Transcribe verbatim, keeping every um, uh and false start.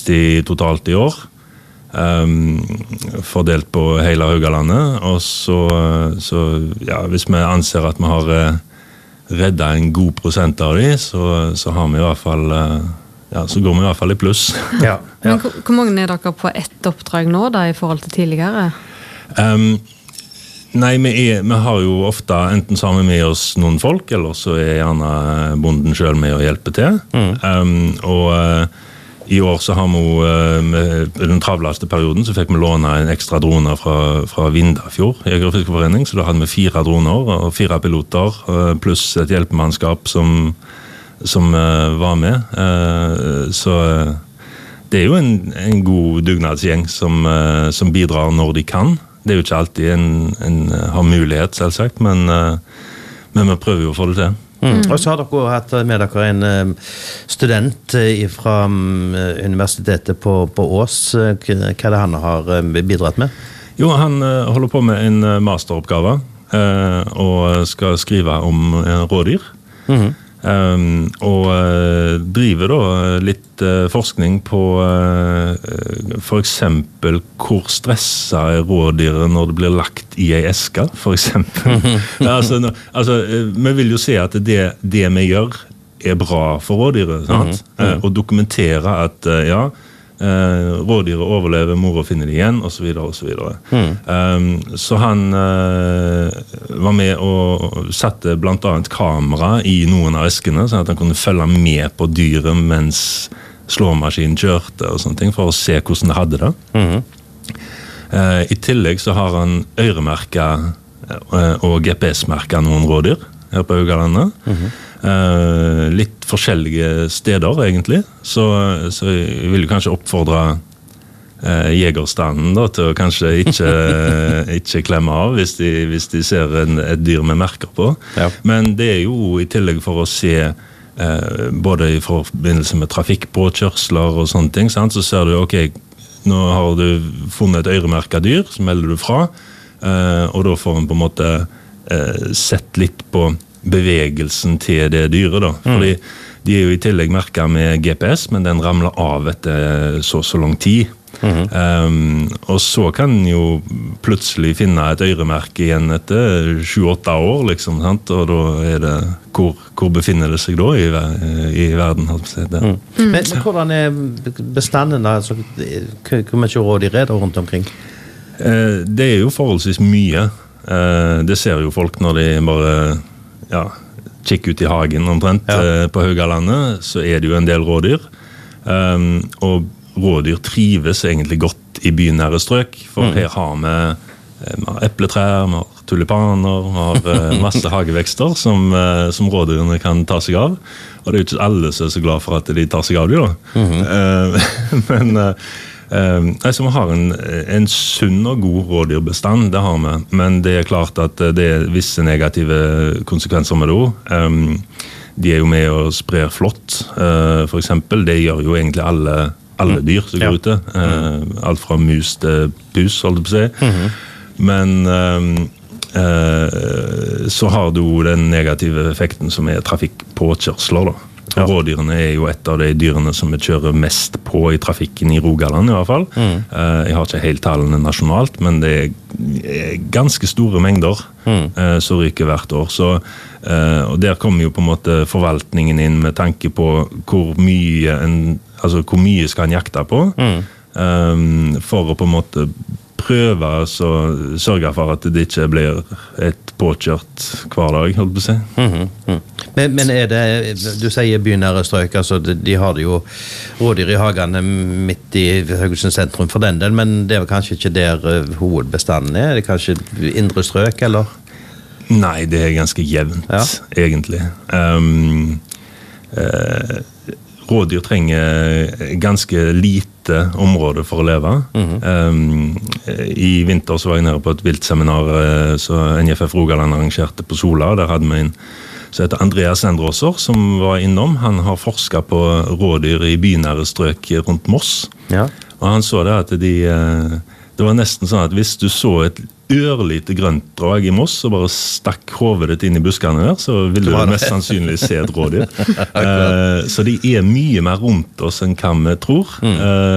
seksti totalt i år, um, fordelt på hele Haugalandet, og så, så ja, hvis vi anser at vi har reddet en god prosent av de, så, så har vi i hvert fall, ja, så går vi i hvert fall i pluss. Ja, ja. Men hvor, hvor mange er dere på ett oppdrag nå da, i forhold til tidligere? Um, nei, vi, er, vi har jo ofte enten sammen med oss noen folk, eller så er gjerne bonden selv med å hjelpe til. Mm. Um, og uh, i år så har vi jo, uh, i den travleste perioden, så fikk vi låne en ekstra drone fra, fra Vindafjord, Jeger- og Fiskerforening, så da hadde vi fire droner og fire piloter, uh, pluss et hjelpemannskap som, som uh, var med. Uh, så uh, det er jo en, en god dugnadsgjeng som, uh, som bidrar når de kan. Det er jo ikke alltid en, en har mulighet, selvsagt, men, men vi prøver jo å få det til. Mm. Og så har dere hatt med dere en student fra universitetet på, på Ås. Hva er det han har bidratt med? Jo, han holder på med en masteroppgave og skal skrive om rådyr. Mm. Um, og uh, driver da litt uh, forskning på uh, for eksempel hvor stressa er rådyret når det blir lagt i en eske, for eksempel. altså, no, altså, uh, vi vil jo se at det, det vi gjør er bra for rådyret, sant? Mm -hmm. uh, og dokumentere at uh, ja, Uh, rådyret overlever, mor finner det igjen, og så videre, og så videre. Mm. Um, så han uh, var med og satte blant annet kamera i noen av eskene, sånn at han kunne følge med på dyret mens slåmaskinen kjørte og sånne ting, for å se hvordan det hadde det. Mm. Uh, I tillegg så har han øremerket uh, og G P S-merket noen rådyr her på Haugalandet. Mm. Uh, litt forskjellige steder egentlig, så, så jeg vil jo kanskje oppfordre uh, jegerstanden da, til å kanskje ikke, ikke klemme av hvis de, hvis de ser en, et dyr med merker på. Ja. Men det er jo i tillegg for å se uh, både i forbindelse med trafikkpåkjørsler og sånne ting, sant? Så ser du, ok, nå har du funnet et øremerket dyr, så melder du fra, uh, og da får en på en måte uh, sett litt på bevegelsen til det dyret da, fordi mm. de er jo i tillegg merket med G P S, men den ramler av etter så så lang tid. Mm. Um, og så kan en jo plutselig finne et øremerke igjen etter sju åtte år, liksom, sant? Og da er det, hvor, hvor befinner det seg da i, i verden? Mm. Mm. Men, men hvordan er bestanden da? Altså, hvor mye rådyr er det rundt omkring? Uh, det er jo forholdsvis mye. Uh, det ser jo folk når de bare ja, kikk ut i hagen omtrent ja. uh, på Haugalandet, så er det jo en del rådyr. Um, og rådyr trives egentlig godt i bynære strøk, for mm. her har vi, vi har epletrær, vi har tulipaner, vi har uh, masse hagevekster som, uh, som rådyrene kan ta seg av. Og det er jo ikke alle som er så glad for at de tar seg av det da. Mm-hmm. Uh, men uh, Uh, altså, vi har en, en sunn og god rådyrbestand, det har vi, men det er klart at det er visse negative konsekvenser med det også. Um, de er jo med å spre flått, uh, for eksempel. Det gjør jo egentlig alle, alle dyr som går ja. ute. Uh, alt fra mus til pus, holdt jeg på å si. Mm-hmm. Men um, uh, så har du den negative effekten som er trafikkpåkjørsler da. Ja. Rådyrene er jo et av de dyrene som vi kjører mest på i trafikken i Rogaland i hvert fall. Mm. Uh, jeg har ikke helt tallene nasjonalt, men det er ganske store mengder mm. uh, som ryker hvert år. Så, uh, og der kommer jo på en måte forvaltningen inn med tanke på hvor mye, en, altså hvor mye skal en jakte på, mm. um, for å på en måte prøve å sørge for at det ikke blir et påkjørt hver dag, holdt på å si. Mm-hmm. Mm. Men, men er det, du sier bynære strøk, altså de, de har det jo rådyr i hagene midt i Haugesund sentrum for den del, men det er kanskje ikke der hovedbestanden er? Er det kanskje indre strøk, eller? Nei, det er ganske jevnt, ja. Egentlig. Um, uh, rådyr trenger ganske lite område for å leve. Mm-hmm. um, I vinter så var jeg nede på et viltseminar som N F F Rogaland arrangerte på Sola. Der hadde vi en som heter Andreas Endrosser som var innom. Han har forsket på rådyr i bynære strøk rundt Moss. Ja. Og han så det at de, det var nesten sånn at hvis du så et ørlite grønt drag i Moss og bare stakk hovedet ditt inn i buskene der, så ville du mest sannsynlig se et rådyr. uh, så de er mye mer rundt oss enn hva vi tror. Mm. Uh,